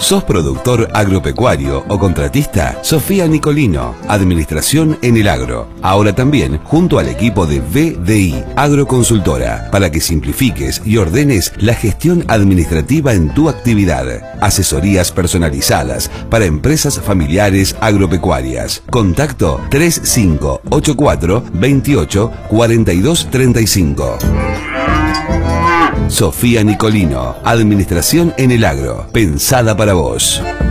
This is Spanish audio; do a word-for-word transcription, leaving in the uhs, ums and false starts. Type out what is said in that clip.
¿Sos productor agropecuario o contratista? Sofía Nicolino, Administración en el Agro. Ahora también junto al equipo de V D I Agroconsultora, para que simplifiques y ordenes la gestión administrativa en tu actividad. Asesorías personalizadas para empresas familiares agropecuarias. Contacto tres cinco ocho cuatro, veintiocho, cuarenta y dos, treinta y cinco. Sofía Nicolino, Administración en el Agro, pensada para vos.